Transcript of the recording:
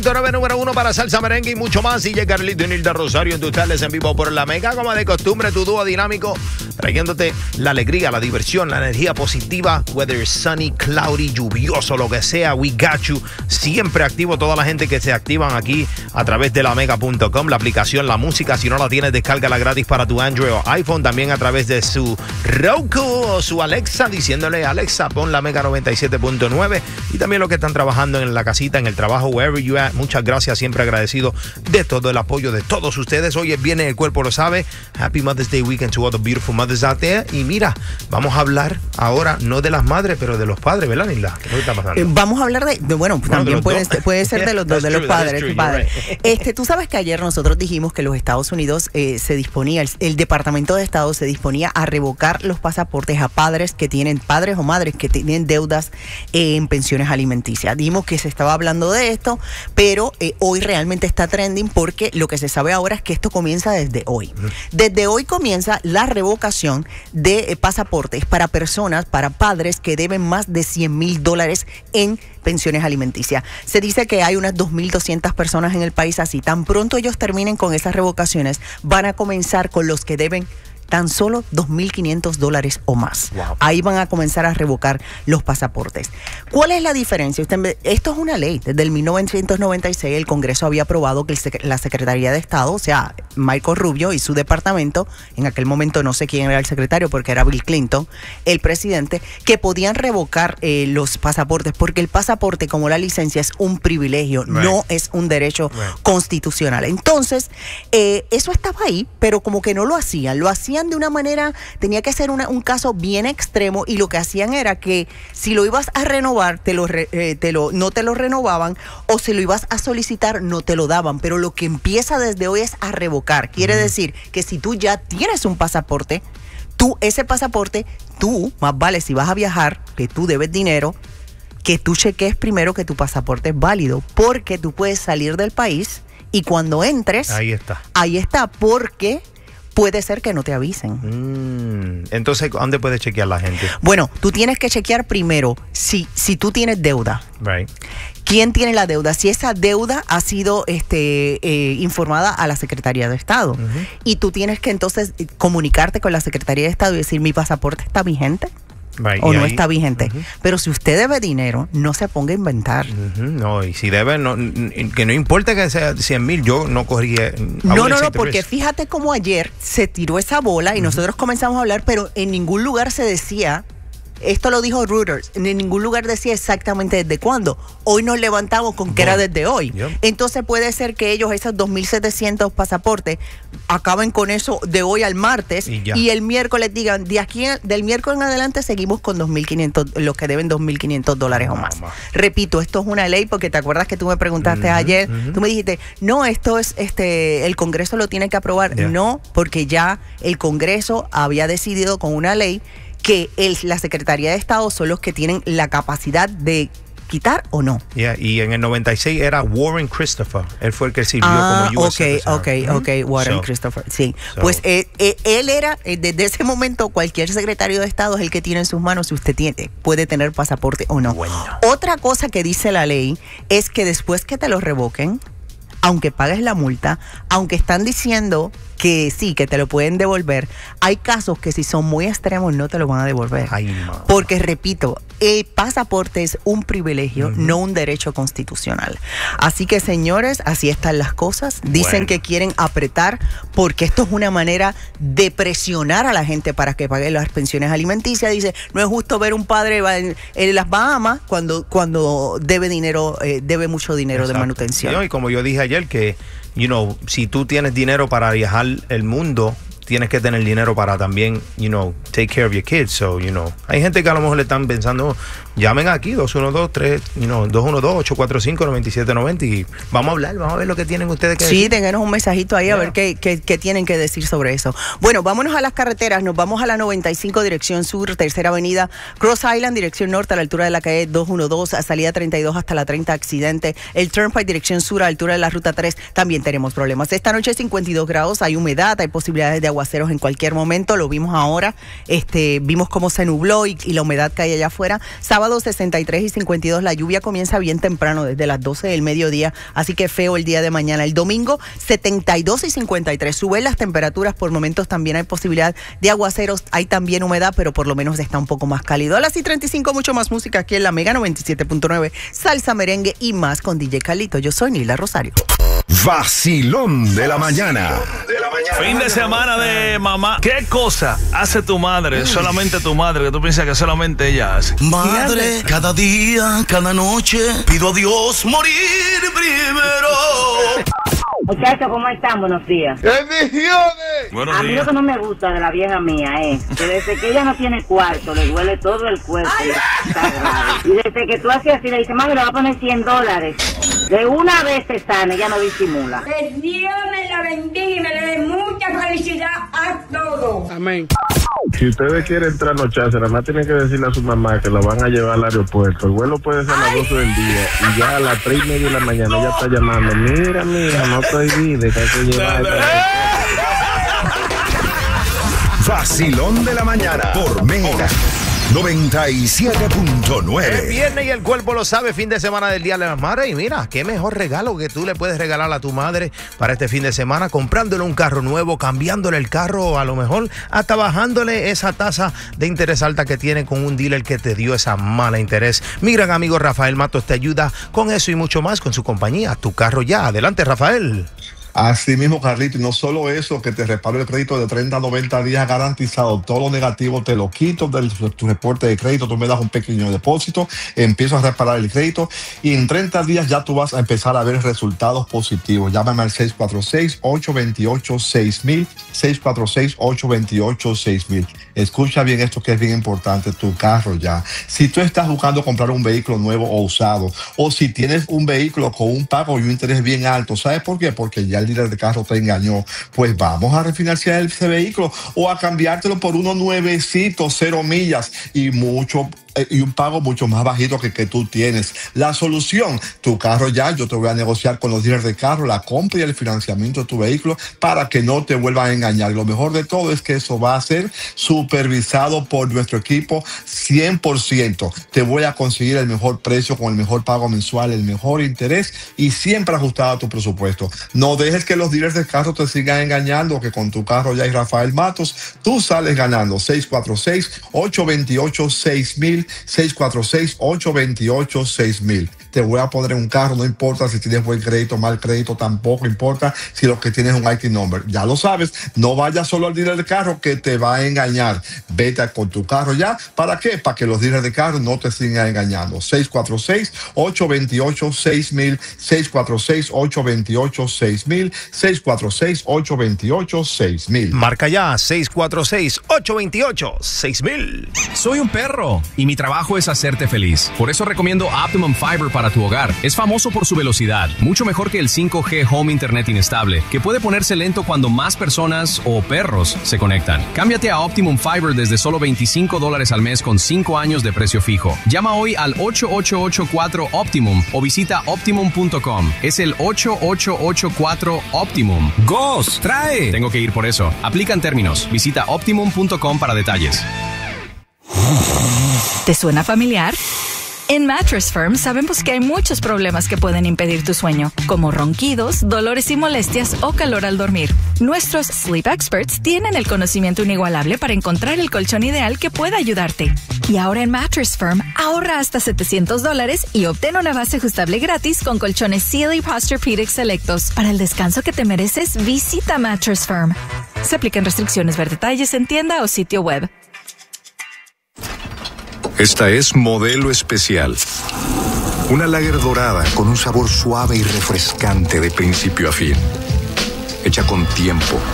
Número 1 para salsa, merengue y mucho más. Y Carlito y Nilda Rosario en tus tardes en vivo por la Mega. Como de costumbre, tu dúo dinámico, trayéndote la alegría, la diversión, la energía positiva. Whether it's sunny, cloudy, lluvioso, lo que sea, we got you. Siempre activo. Toda la gente que se activan aquí a través de lamega.com, la aplicación, la música. Si no la tienes, descárgala gratis para tu Android o iPhone. También a través de su Roku o su Alexa, diciéndole Alexa, pon la Mega 97.9. Y también los que están trabajando en la casita, en el trabajo, wherever you at. Muchas gracias, siempre agradecido de todo el apoyo de todos ustedes. Hoy es viernes, el cuerpo lo sabe. Happy Mother's Day weekend to all the beautiful mothers out there. Y mira, vamos a hablar ahora no de las madres, pero de los padres, ¿verdad, Nilda? ¿Qué está pasando? Vamos a hablar bueno, también puede ser de los dos, de los padres. Tú sabes que ayer nosotros dijimos que los Estados Unidos se disponía, el Departamento de Estado se disponía a revocar los pasaportes a padres o madres que tienen deudas en pensiones alimenticias. Dijimos que se estaba hablando de esto, pero hoy realmente está trending porque lo que se sabe ahora es que esto comienza desde hoy. Desde hoy comienza la revocación de pasaportes para padres que deben más de $100,000 en pensiones alimenticias. Se dice que hay unas 2,200 personas en el país así. Tan pronto ellos terminen con esas revocaciones, van a comenzar con los que deben tan solo $2,500 o más. Wow. Ahí van a comenzar a revocar los pasaportes. ¿Cuál es la diferencia? Esto es una ley. Desde el 1996 el Congreso había aprobado que la Secretaría de Estado, o sea, Marco Rubio y su departamento, en aquel momento no sé quién era el secretario porque era Bill Clinton, el presidente, que podían revocar los pasaportes porque el pasaporte, como la licencia, es un privilegio, no es un derecho constitucional. Entonces, eso estaba ahí, pero como que no lo hacían de una manera, tenía que ser un caso bien extremo, y lo que hacían era que si lo ibas a renovar, no te lo renovaban, o si lo ibas a solicitar, no te lo daban. Pero lo que empieza desde hoy es a revocar. Quiere decir que si tú ya tienes un pasaporte, ese pasaporte, más vale si vas a viajar, que tú debes dinero, que tú cheques primero que tu pasaporte es válido, porque tú puedes salir del país y cuando entres, ahí está, porque puede ser que no te avisen. Entonces, ¿dónde puede chequear la gente? Bueno, tú tienes que chequear primero si tú tienes deuda. Right. ¿Quién tiene la deuda? Si esa deuda ha sido informada a la Secretaría de Estado. Y tú tienes que entonces comunicarte con la Secretaría de Estado y decir, ¿mi pasaporte está vigente? O no está vigente. Pero si usted debe dinero, no se ponga a inventar. No, y si debe, que no importa que sea 100,000, yo no corría. No, porque fíjate cómo ayer se tiró esa bola y nosotros comenzamos a hablar, pero en ningún lugar se decía. Esto lo dijo Reuters, en ningún lugar decía exactamente desde cuándo. Hoy nos levantamos con que era desde hoy. Entonces puede ser que ellos, esos 2,700 pasaportes, acaben con eso de hoy al martes y el miércoles digan, del miércoles en adelante seguimos con 2,500, los que deben $2,500 o más. Repito, esto es una ley porque te acuerdas que tú me preguntaste ayer, tú me dijiste, no, esto es, el Congreso lo tiene que aprobar. No, porque ya el Congreso había decidido con una ley que la Secretaría de Estado son los que tienen la capacidad de quitar o no. Y en el 96 era Warren Christopher. Él fue el que sirvió como US Ok, Warren Christopher. Sí. Pues él era, desde ese momento, cualquier secretario de Estado es el que tiene en sus manos si usted puede tener pasaporte o no. Bueno. Otra cosa que dice la ley es que después que te lo revoquen, aunque pagues la multa, aunque están diciendo que sí, que te lo pueden devolver, hay casos que si son muy extremos no te lo van a devolver. Porque, repito, el pasaporte es un privilegio, no un derecho constitucional. Así que, señores, así están las cosas. Dicen que quieren apretar porque esto es una manera de presionar a la gente para que pague las pensiones alimenticias. Dice, no es justo ver un padre en las Bahamas cuando debe mucho dinero de manutención. Y como yo dije ayer, que si tú tienes dinero para viajar el mundo, tienes que tener dinero para también, take care of your kids. So, hay gente que a lo mejor le están pensando, llamen aquí, 212-845-9790 y vamos a ver lo que tienen ustedes que decir. Sí, déjenos un mensajito ahí a ver qué tienen que decir sobre eso. Bueno, vámonos a las carreteras, nos vamos a la 95 dirección sur, tercera avenida, Cross Island, dirección norte a la altura de la calle 212, a salida 32 hasta la 30, accidente. El Turnpike, dirección sur a la altura de la ruta 3, también tenemos problemas. Esta noche 52 grados, hay humedad, hay posibilidades de aguaceros en cualquier momento, lo vimos ahora, vimos cómo se nubló y la humedad que hay allá afuera. Sábado sábado 63 y 52. La lluvia comienza bien temprano, desde las 12 del mediodía, así que feo el día de mañana. El domingo 72 y 53. Suben las temperaturas, por momentos también hay posibilidad de aguaceros, hay también humedad, pero por lo menos está un poco más cálido. A las 35, mucho más música aquí en la Mega 97.9, salsa, merengue y más con DJ Carlito. Yo soy Nilda Rosario. Vacilón de la mañana. Fin de semana de mamá. ¿Qué cosa hace tu madre, solamente tu madre, que tú piensas que solamente ella hace? Madre, cada día, cada noche, pido a Dios morir primero. Muchachos, ¿cómo están? Buenos días. ¡Bendiciones! Buenos A mí lo que no me gusta de la vieja mía es que desde que ella no tiene cuarto, le duele todo el cuerpo. Está grave. Y desde que tú haces así, le dices, mami, le va a poner $100. De una vez se sana, ella no disimula. Que Dios me la bendiga y me le dé mucha felicidad a todos. Amén. Si ustedes quieren trasnocharse, nada más tienen que decirle a su mamá que la van a llevar al aeropuerto. El vuelo puede ser a las 12 del día y ya a las 3:30 de la mañana ella está llamando. Mira, mija, no estoy vida, que hay que llevar. Vacilón de la mañana por Mega 97.9. Es viernes y el cuerpo lo sabe, fin de semana del Día de las Madres. Y mira, qué mejor regalo que tú le puedes regalar a tu madre para este fin de semana, comprándole un carro nuevo, cambiándole el carro, o a lo mejor hasta bajándole esa tasa de interés alta que tiene con un dealer que te dio esa mala interés. Mi gran amigo Rafael Matos te ayuda con eso y mucho más con su compañía, Tu Carro Ya. Adelante, Rafael. Así mismo, Carlito, y no solo eso, que te reparo el crédito de 30 a 90 días garantizado. Todo lo negativo te lo quito de tu reporte de crédito, tú me das un pequeño depósito, empiezo a reparar el crédito y en 30 días ya tú vas a empezar a ver resultados positivos. Llámame al 646-828-6000, 646-828-6000. Escucha bien esto que es bien importante, Tu Carro Ya. Si tú estás buscando comprar un vehículo nuevo o usado, o si tienes un vehículo con un pago y un interés bien alto, ¿sabes por qué? Porque ya el dealer de carro te engañó, pues vamos a refinanciar ese vehículo o a cambiártelo por uno nuevecito, 0 millas y un pago mucho más bajito que tú tienes. La solución, Tu Carro Ya. Yo te voy a negociar con los dealers de carro la compra y el financiamiento de tu vehículo para que no te vuelvan a engañar. Lo mejor de todo es que eso va a ser supervisado por nuestro equipo 100%. Te voy a conseguir el mejor precio con el mejor pago mensual, el mejor interés y siempre ajustado a tu presupuesto. No dejes que los dealers de carro te sigan engañando, que con Tu Carro Ya y Rafael Matos tú sales ganando. 646-828-6000, 646-828-6000. Te voy a poner un carro, no importa si tienes buen crédito, mal crédito, tampoco importa si lo que tienes es un IT number. Ya lo sabes, no vayas solo al dealer de carro que te va a engañar. Vete con Tu Carro Ya. ¿Para qué? Para que los dealers de carro no te sigan engañando. 646-828-6000, 646-828-6000, 646-828-6000. Marca ya, 646-828-6000. Soy un perro y mi trabajo es hacerte feliz. Por eso recomiendo Optimum Fiber para tu hogar. Es famoso por su velocidad, mucho mejor que el 5G Home Internet inestable, que puede ponerse lento cuando más personas o perros se conectan. Cámbiate a Optimum Fiber desde solo $25 al mes con 5 años de precio fijo. Llama hoy al 8884-OPTIMUM o visita optimum.com. Es el 8884-OPTIMUM. ¡Gos! ¡Trae! Tengo que ir por eso. Aplican términos. Visita optimum.com para detalles. ¿Te suena familiar? En Mattress Firm sabemos que hay muchos problemas que pueden impedir tu sueño, como ronquidos, dolores y molestias o calor al dormir. Nuestros Sleep Experts tienen el conocimiento inigualable para encontrar el colchón ideal que pueda ayudarte. Y ahora en Mattress Firm, ahorra hasta $700 y obtén una base ajustable gratis con colchones Sealy Posturepedic selectos. Para el descanso que te mereces, visita Mattress Firm. Se aplican restricciones. Ver detalles en tienda o sitio web. Esta es Modelo Especial. Una lager dorada con un sabor suave y refrescante de principio a fin. Hecha con tiempo,